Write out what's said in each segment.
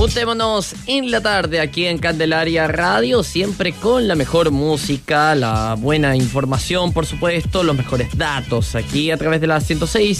Juntémonos en la tarde aquí en Candelaria Radio, siempre con la mejor música, la buena información, por supuesto, los mejores datos, aquí a través de la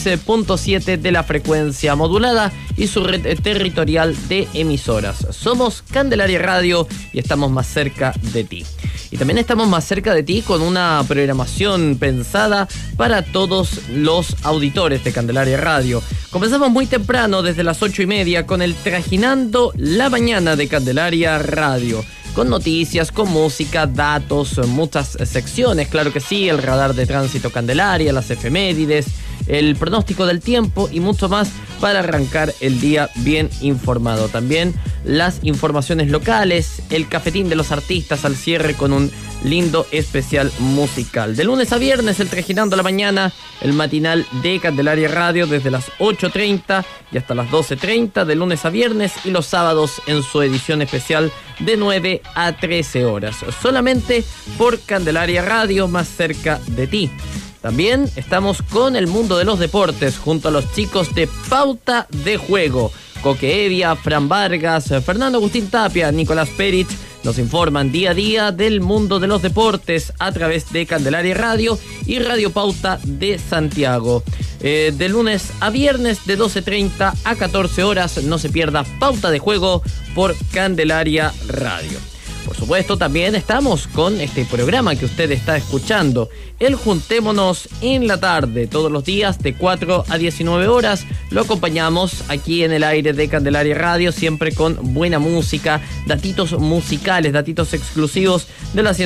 106.7 de la frecuencia modulada y su red territorial de emisoras. Somos Candelaria Radio y estamos más cerca de ti. Y también estamos más cerca de ti con una programación pensada para todos los auditores de Candelaria Radio. Comenzamos muy temprano, desde las 8:30, con el Trajinando la Mañana de Candelaria Radio. Con noticias, con música, datos, muchas secciones, claro que sí, el radar de tránsito Candelaria, las efemérides, el pronóstico del tiempo y mucho más para arrancar el día bien informado. También las informaciones locales, el cafetín de los artistas al cierre con un lindo especial musical. De lunes a viernes, el Trajinando la Mañana, el matinal de Candelaria Radio desde las 8:30 y hasta las 12:30 de lunes a viernes, y los sábados en su edición especial de 9 a 13 horas. Solamente por Candelaria Radio, más cerca de ti. También estamos con el mundo de los deportes junto a los chicos de Pauta de Juego. Coque Evia, Fran Vargas, Fernando Agustín Tapia, Nicolás Perich nos informan día a día del mundo de los deportes a través de Candelaria Radio y Radio Pauta de Santiago. De lunes a viernes de 12:30 a 14 horas, no se pierda Pauta de Juego por Candelaria Radio. Por supuesto, también estamos con este programa que usted está escuchando, el Juntémonos en la Tarde, todos los días de 4 a 19 horas. Lo acompañamos aquí en el aire de Candelaria Radio, siempre con buena música, datitos musicales, datitos exclusivos de la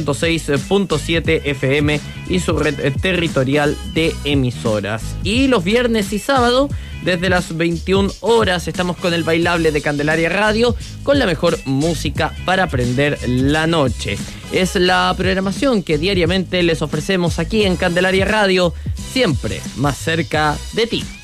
106.7 FM y su red territorial de emisoras. Y los viernes y sábado, desde las 21 horas, estamos con el bailable de Candelaria Radio, con la mejor música para prender la noche. Es la programación que diariamente les ofrecemos aquí en Candelaria Radio, siempre más cerca de ti.